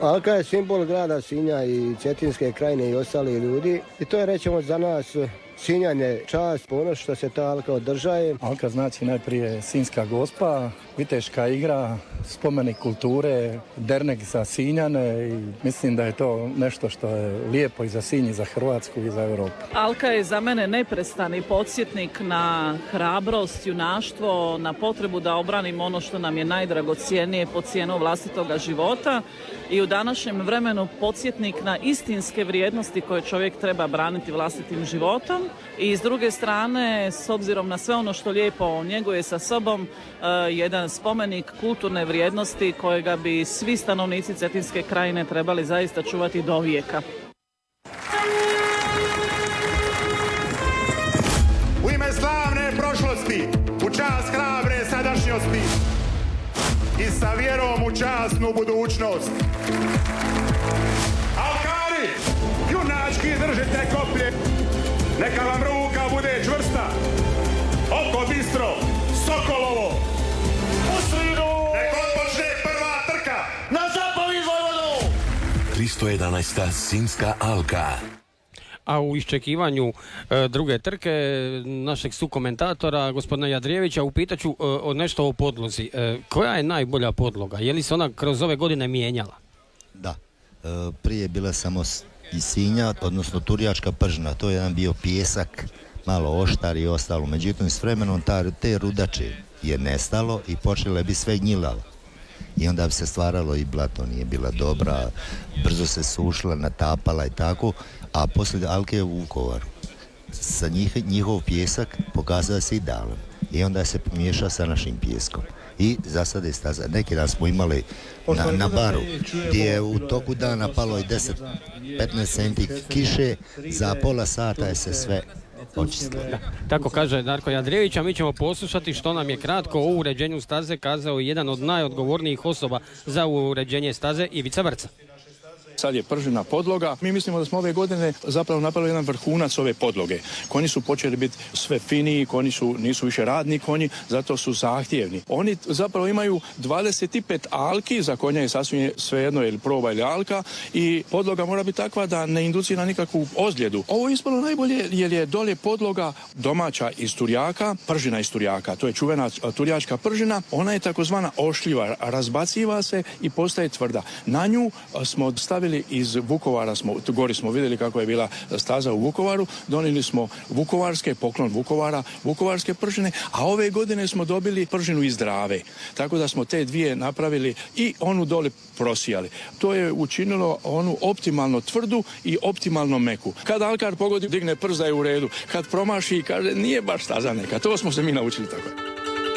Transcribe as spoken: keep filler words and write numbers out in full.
Alka je simbol grada Sinja i Cetinske krajine i ostali ljudi i to je, rećemo, za nas Sinjane čast, ponos što se ta Alka održaje. Alka znači najprije Sinjska gospa, viteška igra, spomenik kulture, dernek za Sinjane i mislim da je to nešto što je lijepo i za Sinj, i za Hrvatsku i za Europu. Alka je za mene neprestani podsjetnik na hrabrost, junaštvo, na potrebu da obranimo ono što nam je najdragocjenije po cijenu vlastitoga života i u današnjem vremenu podsjetnik na istinske vrijednosti koje čovjek treba braniti vlastitim životom. I s druge strane, s obzirom na sve ono što lijepo njeguje sa sobom, jedan spomenik kulturne vrijednosti kojega bi svi stanovnici Cetinske krajine trebali zaista čuvati do vijeka. U ime slavne prošlosti, u čast hrabre sadašnjosti i sa vjerom u časnu budućnost. Alkari, junački držite koplje, neka vam ruka bude čvrsta, oko bistro, Sokolovo, u sridu, nek odpočne prva trka, na zapovi Vojvodu! tristo jedanaesta Sinjska Alka. A u iščekivanju e, druge trke našeg sukomentatora, gospodina Jadrijevića, upitaću e, o nešto o podlozi. E, koja je najbolja podloga? Je li se ona kroz ove godine mijenjala? Da, e, prije je bila samo iz Sinja, odnosno Turjačka pržina, to je jedan bio pijesak, malo oštar i ostalo. Međutim, s vremenom ta, te rudače je nestalo i počele bi sve gnjilalo. I onda bi se stvaralo i blato, nije bila dobra, brzo se sušila, natapala i tako, a poslije Alke u Vukovaru. Sa njih, njihov pijesak pokazao se idealan i onda se pomiješa sa našim pijeskom. I zasade staza. Neki dan smo imali na, na baru gdje je u toku dana palo i deset do petnaest centi kiše, za pola sata je se sve očistilo. Tako kaže Darko Jadrijević, a mi ćemo poslušati što nam je kratko o uređenju staze kazao jedan od najodgovornijih osoba za uređenje staze, Ivica Vrca. Sad je pržena podloga. Mi mislimo da smo ove godine zapravo napravili jedan vrhunac ove podloge. Konji su počeli biti sve finiji, konji su, nisu više radni konji, zato su zahtjevni. Oni zapravo imaju dvadeset pet alki, za konja je sasvim svejedno je li proba ili alka, i podloga mora biti takva da ne inducira nikakvu ozljedu. Ovo je ispalo najbolje jer je dolje podloga domaća iz Turjaka, pržina iz Turjaka. To je čuvena turjačka pržina. Ona je takozvana ošljiva, razbaciva se i postaje tvrda. Na nju smo stavili iz Vukovara, smo, gori smo vidjeli kako je bila staza u Vukovaru, donijeli smo vukovarske, poklon Vukovara, vukovarske pržine, a ove godine smo dobili pržinu iz Drave. Tako da smo te dvije napravili i onu dole prosijali. To je učinilo onu optimalno tvrdu i optimalno meku. Kad alkar pogodi, digne prst da je u redu. Kad promaši, kaže nije baš staza neka. To smo se mi naučili tako.